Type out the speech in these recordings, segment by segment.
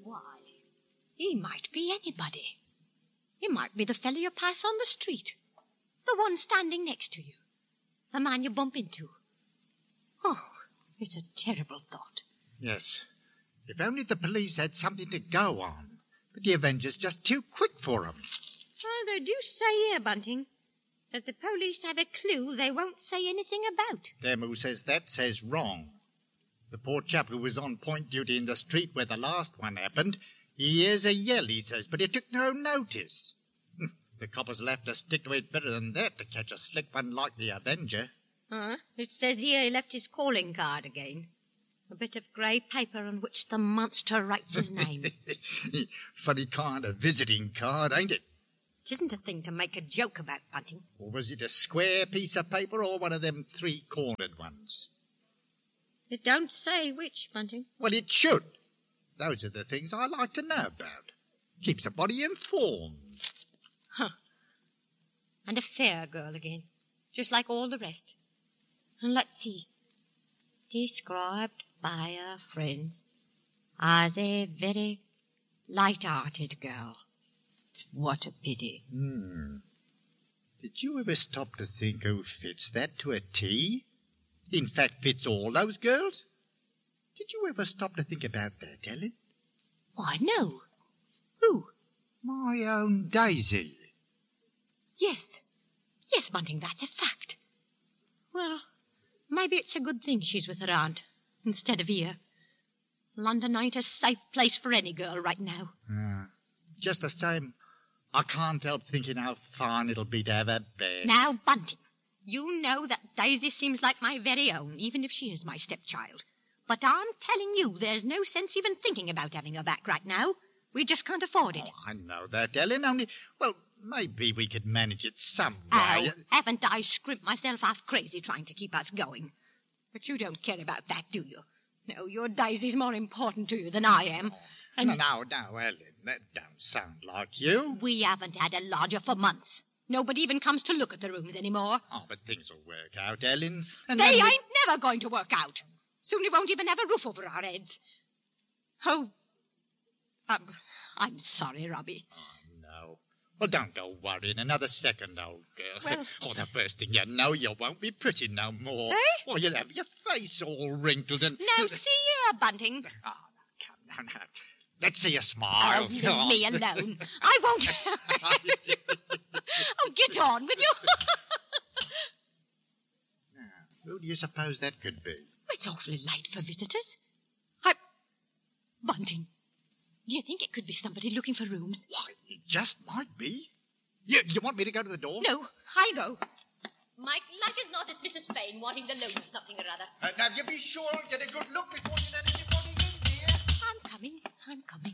Why, he might be anybody. He might be the fellow you pass on the street. The one standing next to you. The man you bump into. Oh, it's a terrible thought. Yes. If only the police had something to go on. But the Avengers just too quick for them. Oh, they do say here, Bunting, that the police have a clue they won't say anything about. Them who says that says wrong. The poor chap who was on point duty in the street where the last one happened, he hears a yell, he says, but he took no notice. The coppers will have to stick to it better than that to catch a slick one like the Avenger. It says here he left his calling card again. A bit of grey paper on which the monster writes his name. Funny kind of visiting card, ain't it? It isn't a thing to make a joke about, Bunting. Or was it a square piece of paper or one of them three-cornered ones? It don't say which, Bunting. Well, it should. Those are the things I like to know about. Keeps a body informed. And a fair girl again, just like all the rest. And let's see. Described by her friends as a very light-hearted girl. What a pity. Did you ever stop to think who fits that to a T? In fact, fits all those girls? Did you ever stop to think about that, Ellen? Why, no. Who? My own Daisy. Yes, Bunting, that's a fact. Well, maybe it's a good thing she's with her aunt instead of here. London ain't a safe place for any girl right now. Just the same, I can't help thinking how fine it'll be to have her there. Now, Bunting, you know that Daisy seems like my very own, even if she is my stepchild. But I'm telling you, there's no sense even thinking about having her back right now. We just can't afford it. Oh, I know that, Ellen, only, well, maybe we could manage it some way. Oh, haven't I scrimped myself half crazy trying to keep us going? But you don't care about that, do you? No, your Daisy's more important to you than I am. And No, Ellen, that don't sound like you. we haven't had a lodger for months. Nobody even comes to look at the rooms anymore. Oh, but things will work out, Ellen. And They then ain't never going to work out. Soon we won't even have a roof over our heads. Oh, I'm sorry, Robbie. Oh, no. Well, don't go worrying another second, old girl. Well- Oh, the first thing you know, you won't be pretty no more. Eh? Well, you'll have your face all wrinkled and... Now, see here, Bunting. Oh, come now. Let's see you smile. Oh, leave me alone. I won't. Oh, get on with you. Now, who do you suppose that could be? It's awfully late for visitors. Bunting, do you think it could be somebody looking for rooms? Why, it just might be. You want me to go to the door? No, I'll go. Mike, like as not, it's Mrs. Fane wanting to loan something or other. Now, you be sure and get a good look before you let anybody in, dear. I'm coming.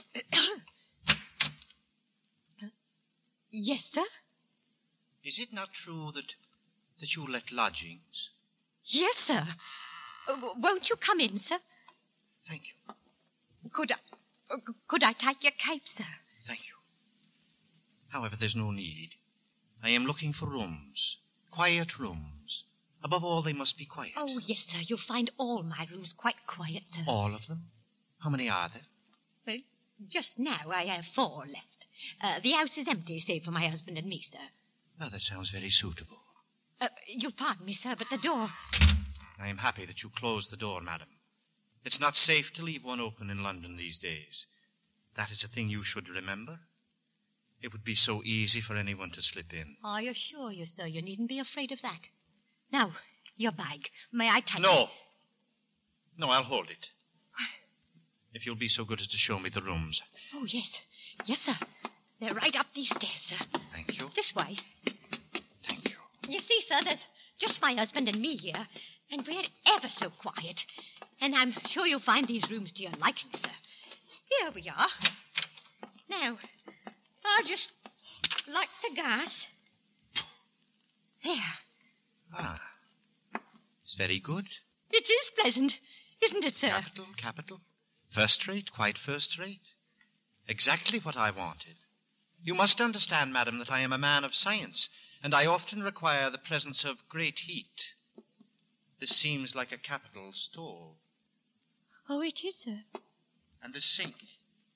Yes, sir? Is it not true that you let lodgings? Yes, sir. Won't you come in, sir? Thank you. Could I take your cape, sir? Thank you. However, there's no need. I am looking for rooms. Quiet rooms. Above all, they must be quiet. Oh, yes, sir. You'll find all my rooms quite quiet, sir. All of them? How many are there? Well, just now I have 4 left. The house is empty, save for my husband and me, sir. Oh, that sounds very suitable. You'll pardon me, sir, but the door... I am happy that you closed the door, madam. It's not safe to leave one open in London these days. That is a thing you should remember. It would be so easy for anyone to slip in. I assure you, sir, you needn't be afraid of that. Now, your bag. May I take it? No, I'll hold it. If you'll be so good as to show me the rooms. Oh, yes. Yes, sir. They're right up these stairs, sir. Thank you. This way. Thank you. You see, sir, there's just my husband and me here, and we're ever so quiet. And I'm sure you'll find these rooms to your liking, sir. Here we are. Now, I'll just light the gas. There. Ah, it's very good. It is pleasant, isn't it, sir? Capital. First rate, quite first rate. Exactly what I wanted. You must understand, madam, that I am a man of science, and I often require the presence of great heat. This seems like a capital stove. Oh, it is, sir. And the sink.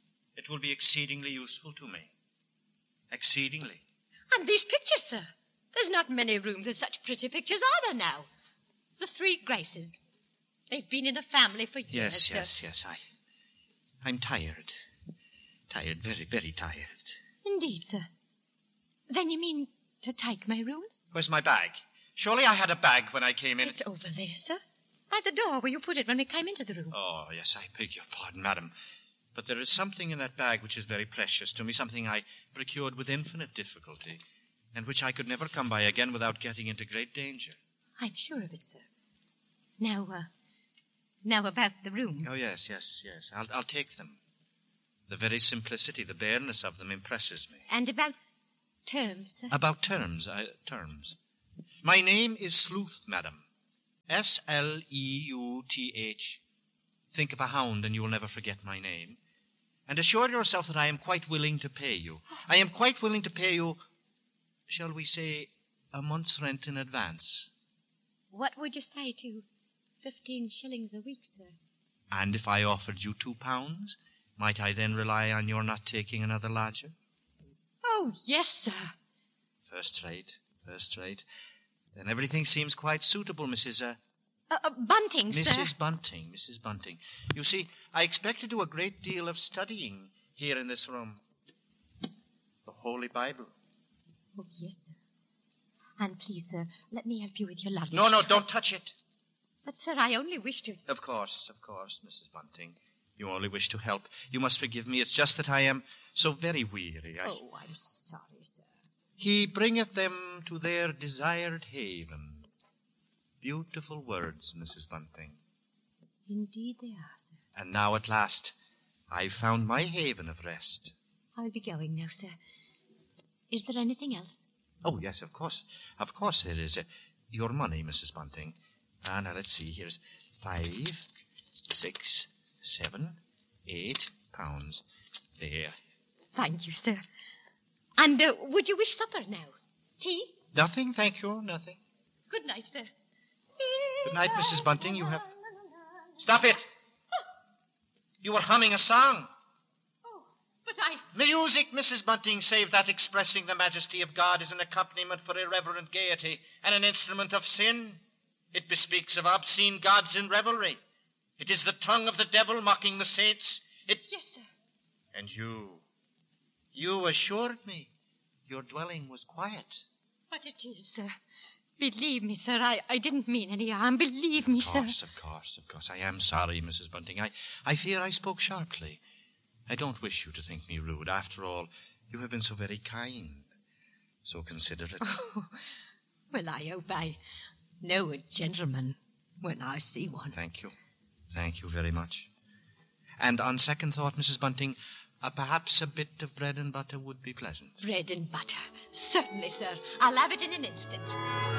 It will be exceedingly useful to me. Exceedingly. And these pictures, sir. There's not many rooms with such pretty pictures, are there now? The three Graces. They've been in the family for years, sir. Yes. I'm tired. Tired, very, very tired. Indeed, sir. Then you mean to take my rooms? Where's my bag? Surely I had a bag when I came in. It's over there, sir. By the door where you put it when we came into the room. Oh, yes, I beg your pardon, madam. But there is something in that bag which is very precious to me, something I procured with infinite difficulty, and which I could never come by again without getting into great danger. I'm sure of it, sir. Now about the rooms. Oh, yes. I'll take them. The very simplicity, the bareness of them impresses me. And about terms, sir? About terms. My name is Sleuth, madam. Sleuth. Think of a hound and you will never forget my name. And assure yourself that I am quite willing to pay you. I am quite willing to pay you, shall we say, a month's rent in advance. What would you say to 15 shillings a week, sir? And if I offered you £2, might I then rely on your not taking another lodger? Oh, yes, sir. First rate. Then everything seems quite suitable, Mrs. Bunting, sir. Mrs. Bunting. You see, I expect to do a great deal of studying here in this room. The Holy Bible. Oh, yes, sir. And please, sir, let me help you with your luggage. No, don't touch it. But, sir, I only wish to... Of course, Mrs. Bunting. You only wish to help. You must forgive me. It's just that I am so very weary. Oh, I'm sorry, sir. He bringeth them to their desired haven. Beautiful words, Mrs. Bunting. Indeed they are, sir. And now at last I've found my haven of rest. I'll be going now, sir. Is there anything else? Oh, yes, of course. Of course there is. Your money, Mrs. Bunting. Now, let's see. Here's 5, 6, 7, 8 pounds. There. Thank you, sir. And would you wish supper now? Tea? Nothing, thank you, nothing. Good night, sir. Good night, Mrs. Bunting. You have... Stop it! You were humming a song. Oh, but I... Music, Mrs. Bunting, save that expressing the majesty of God, is an accompaniment for irreverent gaiety and an instrument of sin. It bespeaks of obscene gods in revelry. It is the tongue of the devil mocking the saints. Yes, sir. And you assured me your dwelling was quiet. But it is, sir. Believe me, sir, I didn't mean any harm. Believe me, sir. Of course. I am sorry, Mrs. Bunting. I fear I spoke sharply. I don't wish you to think me rude. After all, you have been so very kind, so considerate. Oh, well, I hope I know a gentleman when I see one. Thank you. Thank you very much. And on second thought, Mrs. Bunting, perhaps a bit of bread and butter would be pleasant. Bread and butter. Certainly, sir. I'll have it in an instant.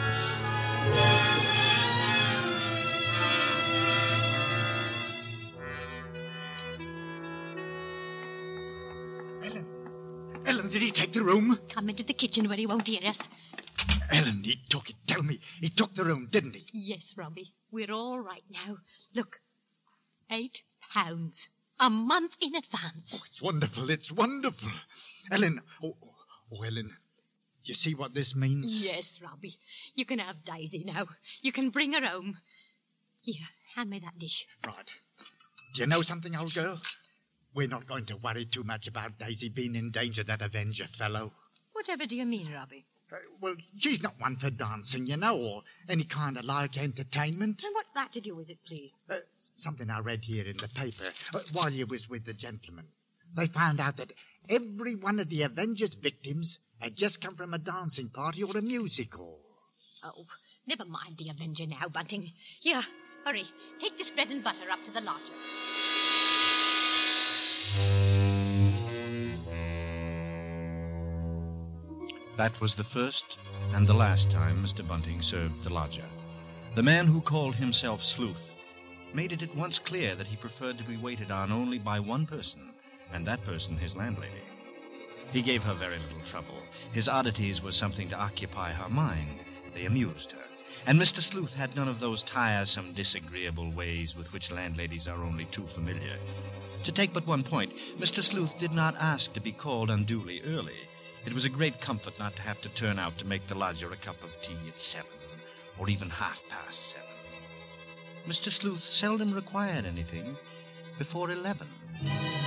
Ellen, did he take the room? Come into the kitchen where he won't hear us. Ellen, he took it. Tell me, he took the room, didn't he? Yes, Robbie. We're all right now. Look, £8. A month in advance. Oh, it's wonderful. Ellen, Ellen, you see what this means? Yes, Robbie. You can have Daisy now. You can bring her home. Here, hand me that dish. Right. Do you know something, old girl? We're not going to worry too much about Daisy being in danger, that Avenger fellow. Whatever do you mean, Robbie? Well, she's not one for dancing, you know, or any kind of like entertainment. And what's that to do with it, please? Something I read here in the paper while you was with the gentleman. They found out that every one of the Avengers' victims had just come from a dancing party or a musical. Oh, never mind the Avenger now, Bunting. Here, hurry. Take this bread and butter up to the lodger. That was the first and the last time Mr. Bunting served the lodger. The man who called himself Sleuth made it at once clear that he preferred to be waited on only by one person, and that person his landlady. He gave her very little trouble. His oddities were something to occupy her mind. They amused her. And Mr. Sleuth had none of those tiresome, disagreeable ways with which landladies are only too familiar. To take but one point, Mr. Sleuth did not ask to be called unduly early. It was a great comfort not to have to turn out to make the lodger a cup of tea at 7, or even 7:30. Mr. Sleuth seldom required anything before 11.